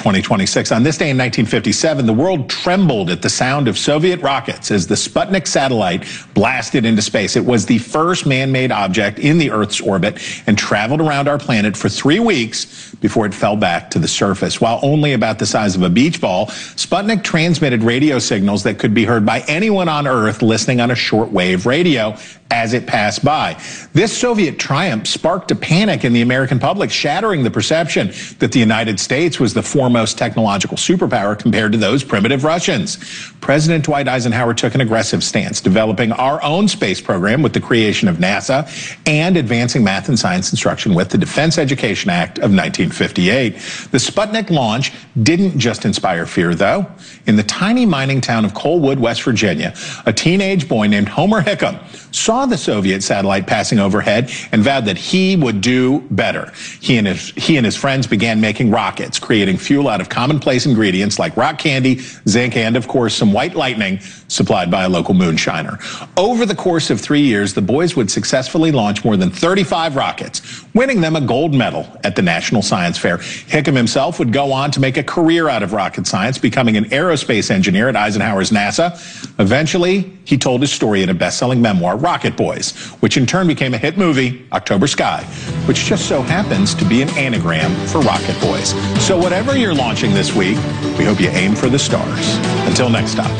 2026. On this day in 1957, the world trembled at the sound of Soviet rockets as the Sputnik satellite blasted into space. It was the first man-made object in the Earth's orbit and traveled around our planet for 3 weeks before it fell back to the surface. While only about the size of a beach ball, Sputnik transmitted radio signals that could be heard by anyone on Earth listening on a shortwave radio as it passed by. This Soviet triumph sparked a panic in the American public, shattering the perception that the United States was the foremost technological superpower compared to those primitive Russians. President Dwight Eisenhower took an aggressive stance, developing our own space program with the creation of NASA and advancing math and science instruction with the Defense Education Act of 1958. The Sputnik launch didn't just inspire fear, though. In the tiny mining town of Coalwood, West Virginia, a teenage boy named Homer Hickam saw the Soviet satellite passing overhead and vowed that he would do better. He and his friends began making rockets, creating fuel out of commonplace ingredients like rock candy, zinc, and of course some white lightning supplied by a local moonshiner. Over the course of 3 years, the boys would successfully launch more than 35 rockets, winning them a gold medal at the National Science Fair. Hickam himself would go on to make a career out of rocket science, becoming an aerospace engineer at Eisenhower's NASA. Eventually, he told his story in a best-selling memoir, Rocket Boys, which in turn became a hit movie, October Sky, which just so happens to be an anagram for Rocket Boys. So whatever you're launching this week, we hope you aim for the stars. Until next time.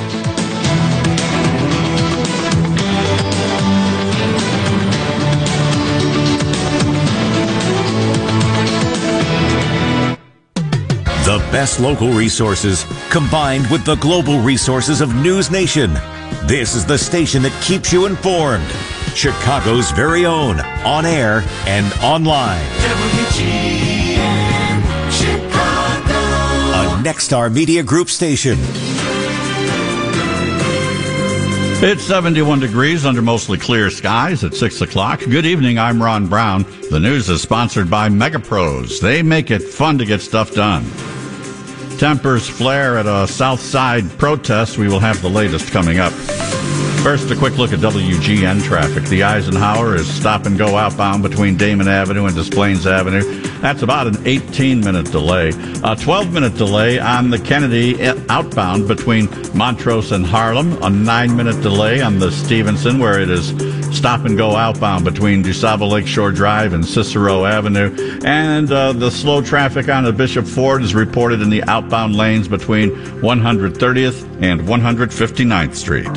The best local resources combined with the global resources of News Nation. This is the station that keeps you informed. Chicago's very own, on air and online. WGN Chicago. A Nexstar Media Group station. It's 71 degrees under mostly clear skies at 6 o'clock. Good evening, I'm Ron Brown. The news is sponsored by MegaPros. They make it fun to get stuff done. Tempers flare at a South Side protest. We will have the latest coming up. First, a quick look at WGN traffic. The Eisenhower is stop and go outbound between Damon Avenue and Des Plaines Avenue. That's about an 18-minute delay. A 12-minute delay on the Kennedy outbound between Montrose and Harlem. A 9-minute delay on the Stevenson, where it is stop and go outbound between DuSable Lakeshore Drive and Cicero Avenue. And the slow traffic on the Bishop Ford is reported in the outbound lanes between 130th and 159th Street.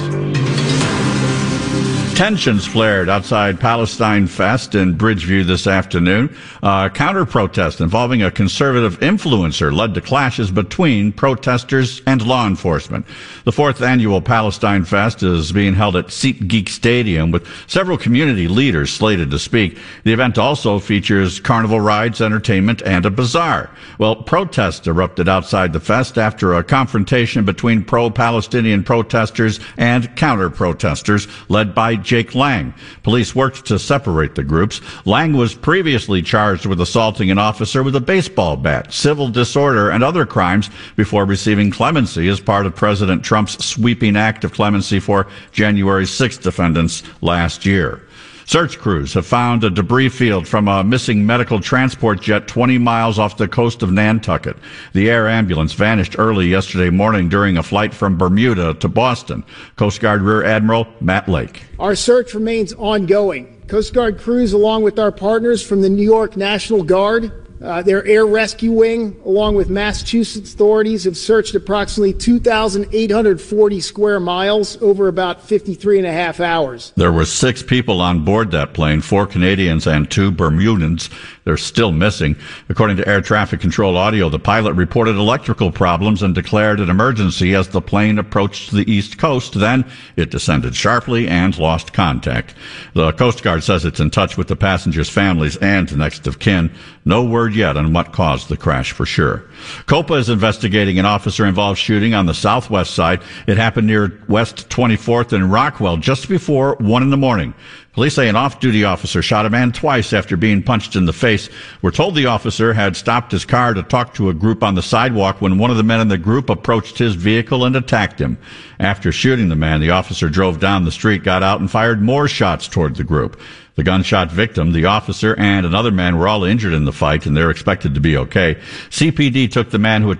Tensions flared outside Palestine Fest in Bridgeview this afternoon. Counter-protest involving a conservative influencer led to clashes between protesters and law enforcement. The fourth annual Palestine Fest is being held at SeatGeek Stadium with several community leaders slated to speak. The event also features carnival rides, entertainment, and a bazaar. Well, protests erupted outside the fest after a confrontation between pro-Palestinian protesters and counter-protesters led by Jake Lang. Police worked to separate the groups. Lang was previously charged with assaulting an officer with a baseball bat, civil disorder, and other crimes before receiving clemency as part of President Trump's sweeping act of clemency for January 6th defendants last year. Search crews have found a debris field from a missing medical transport jet 20 miles off the coast of Nantucket. The air ambulance vanished early yesterday morning during a flight from Bermuda to Boston. Coast Guard Rear Admiral Matt Lake. Our search remains ongoing. Coast Guard crews, along with our partners from the New York National Guard, their air rescue wing, along with Massachusetts authorities, have searched approximately 2,840 square miles over about 53 and a half hours. There were 6 people on board that plane, 4 Canadians and 2 Bermudans. They're still missing. According to air traffic control audio, the pilot reported electrical problems and declared an emergency as the plane approached the East Coast. Then it descended sharply and lost contact. The Coast Guard says it's in touch with the passengers' families and next of kin. No word yet on what caused the crash for sure. COPA is investigating an officer-involved shooting on the southwest side. It happened near West 24th in Rockwell just before 1 in the morning. Police say an off-duty officer shot a man twice after being punched in the face. We're told the officer had stopped his car to talk to a group on the sidewalk when one of the men in the group approached his vehicle and attacked him. After shooting the man, the officer drove down the street, got out, and fired more shots toward the group. The gunshot victim, the officer, and another man were all injured in the fight, and they're expected to be okay. CPD took the man who